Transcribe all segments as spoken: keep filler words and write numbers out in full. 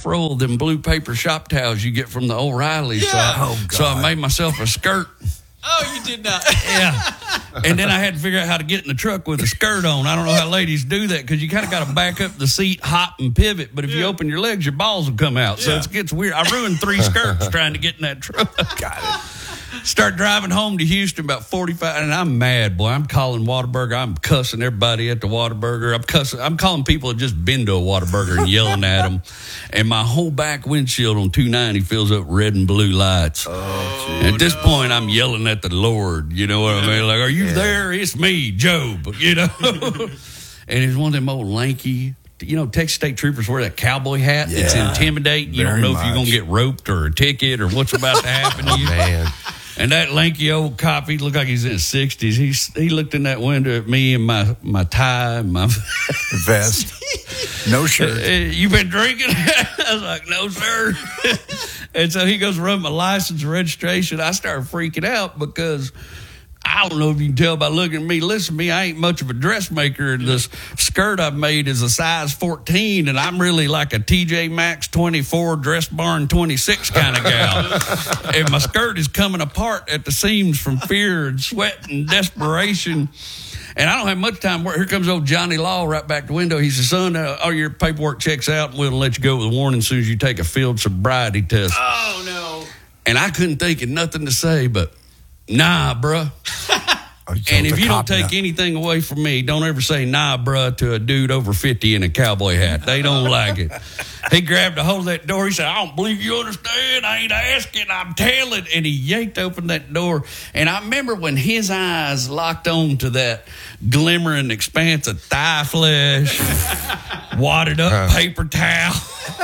half roll of them blue paper shop towels you get from the O'Reilly. Yeah. So, I, Oh, so I God. made myself a skirt. Oh, you did not. Yeah. And then I had to figure out how to get in the truck with a skirt on. I don't know how ladies do that because you kind of got to back up the seat, hop, and pivot. But if you Yeah. open your legs, your balls will come out. So Yeah. it gets weird. I ruined three skirts trying to get in that truck. Got it. Start driving home to Houston about forty-five, and I'm mad, boy. I'm calling Whataburger. I'm cussing everybody at the Whataburger. I'm cussing. I'm calling people that just been to a Whataburger and yelling at them. And my whole back windshield on two ninety fills up red and blue lights. Oh, And at this point, I'm yelling at the Lord. You know what I mean? Like, are you there? It's me, Job. You know? And it's one of them old lanky, you know, Texas State Troopers wear that cowboy hat. It's Yeah. intimidating. You Very don't know if you're going to much. get roped or a ticket or what's about to happen to you. Man. And that lanky old cop, he looked like he's in his sixties. He he looked in that window at me and my, my tie and my Vest. No Uh, shirt. you been drinking? I was like, no, sir. And so he goes run my license and registration. I started freaking out because I don't know if you can tell by looking at me. Listen to me, I ain't much of a dressmaker. And this skirt I've made is a size fourteen, and I'm really like a T J Maxx twenty-four, Dress Barn twenty-six kind of gal. And my skirt is coming apart at the seams from fear and sweat and desperation. And I don't have much time. Here comes old Johnny Law right back the window. He says, son, uh, all your paperwork checks out, and we'll let you go with a warning as soon as you take a field sobriety test. Oh, no. And I couldn't think of nothing to say but, nah, bruh. Oh, you And told if the you don't cop take no. anything away from me, don't ever say nah, bruh, to a dude over fifty in a cowboy hat. They don't like it. He grabbed a hold of that door. He said, I don't believe you understand. I ain't asking. I'm telling. And he yanked open that door. And I remember when his eyes locked on to that glimmering expanse of thigh flesh, wadded up paper towel.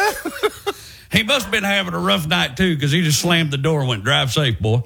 He must have been having a rough night, too, because he just slammed the door and went, drive safe, boy.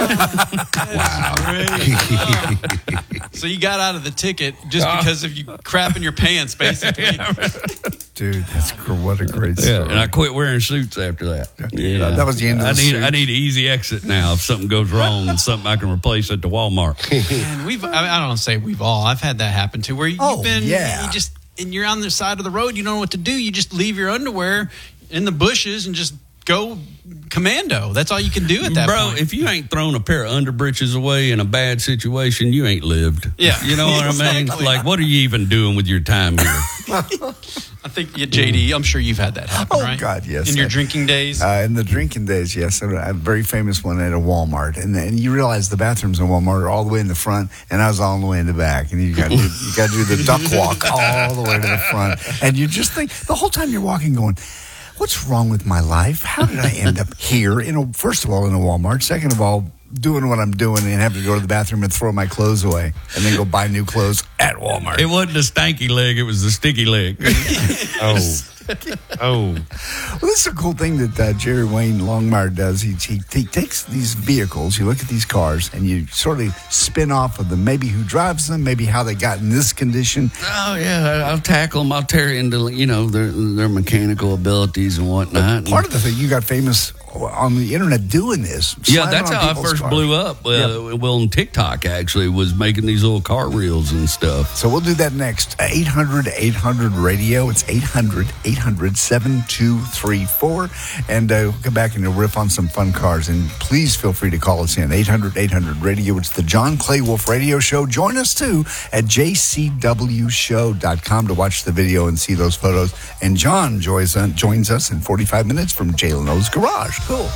So you got out of the ticket just because of you crapping your pants, basically. Dude, that's gr- what a great story. Yeah, and I quit wearing suits after that. Yeah, that was the end of I the need suit. I need an easy exit now if something goes wrong and something I can replace at the Walmart. And we've, I, mean, I don't say we've all, I've had that happen too, where you, Oh, you've been, yeah. you just, and you're on the side of the road, you don't know what to do. You just leave your underwear in the bushes and just go commando. That's all you can do at that Bro, point. if you ain't thrown a pair of underbritches away in a bad situation, you ain't lived. Yeah. You know what I mean? Exactly. Like, what are you even doing with your time here? I think, yeah, J D, I'm sure you've had that happen, Oh, right? God, yes. In your I- drinking days? Uh, in the drinking days, yes. A very famous one at a Walmart. And, and you realize the bathrooms in Walmart are all the way in the front, and I was all the way in the back. And you got to do, you got to do the duck walk all the way to the front. And you just think, the whole time you're walking going, what's wrong with my life? How did I end up here? In a, first of all, in a Walmart. Second of all, doing what I'm doing and having to go to the bathroom and throw my clothes away and then go buy new clothes at Walmart. It wasn't the stanky leg, it was the sticky leg. Oh. Oh. Well, this is a cool thing that uh, Jerry Wayne Longmire does. He, he he takes these vehicles, you look at these cars, and you sort of spin off of them. Maybe who drives them, maybe how they got in this condition. Oh, yeah, I'll tackle them. I'll tear into, you know, their, their mechanical abilities and whatnot. Part of the thing, you got famous on the internet doing this. Yeah, slamming that's on how I people's first cars. blew up. Uh, Yep. Well, on TikTok, actually, was making these little car reels and stuff. So we'll do that next. eight hundred eight hundred radio. It's eight hundred eight hundred seven two three four. And uh, we'll come back and we'll riff on some fun cars. And please feel free to call us in. eight hundred eight hundred radio. It's the John Clay Wolf Radio Show. Join us, too, at j c w show dot com to watch the video and see those photos. And John joins, uh, joins us in forty-five minutes from J L O's Garage. Cool.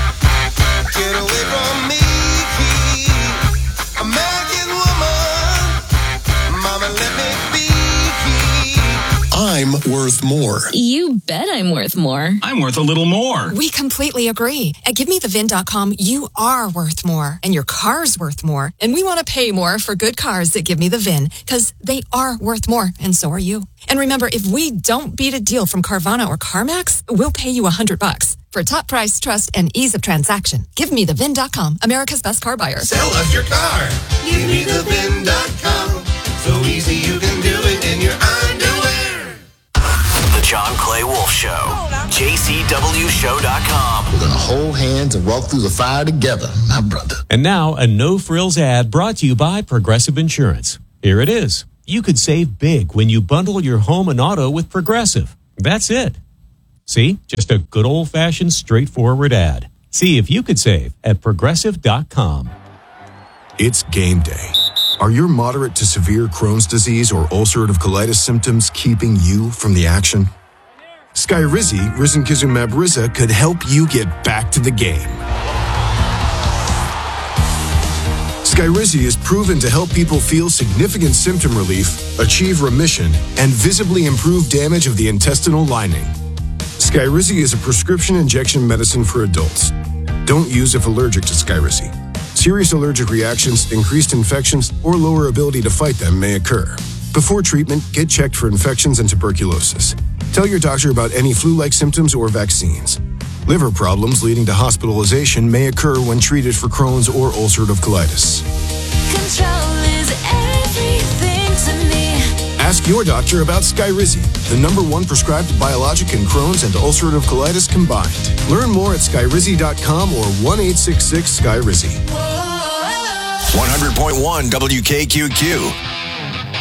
Get away from me, American woman. Mama, let me be. I'm worth more. You bet I'm worth more. I'm worth a little more. We completely agree. At give me the vin dot com, you are worth more, and your car's worth more. And we want to pay more for good cars that Give Me the V I N, because they are worth more, and so are you. And remember, if we don't beat a deal from Carvana or CarMax, we'll pay you a hundred bucks. For top price, trust, and ease of transaction, give me the vin dot com, America's best car buyer. Sell us your car. Give me the vin dot com. So easy you can do it in your underwear. The John Clay Wolf Show. J C W show dot com. We're going to hold hands and walk through the fire together, my brother. And now, a no-frills ad brought to you by Progressive Insurance. Here it is. You could save big when you bundle your home and auto with Progressive. That's it. See? Just a good old-fashioned, straightforward ad. See if you could save at Progressive dot com. It's game day. Are your moderate to severe Crohn's disease or ulcerative colitis symptoms keeping you from the action? Skyrizi, risankizumab Riza, could help you get back to the game. Skyrizi is proven to help people feel significant symptom relief, achieve remission, and visibly improve damage of the intestinal lining. Skyrizi is a prescription injection medicine for adults. Don't use if allergic to Skyrizi. Serious allergic reactions, increased infections, or lower ability to fight them may occur. Before treatment, get checked for infections and tuberculosis. Tell your doctor about any flu-like symptoms or vaccines. Liver problems leading to hospitalization may occur when treated for Crohn's or ulcerative colitis. Control is everything to me. Ask your doctor about Skyrizi, the number one prescribed biologic in Crohn's and ulcerative colitis combined. Learn more at Skyrizi dot com or one eight six six Skyrizi. one hundred point one W K Q Q.